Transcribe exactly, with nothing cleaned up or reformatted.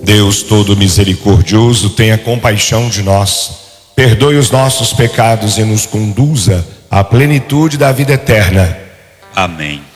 Deus todo misericordioso, tenha compaixão de nós, perdoe os nossos pecados e nos conduza à plenitude da vida eterna. Amém.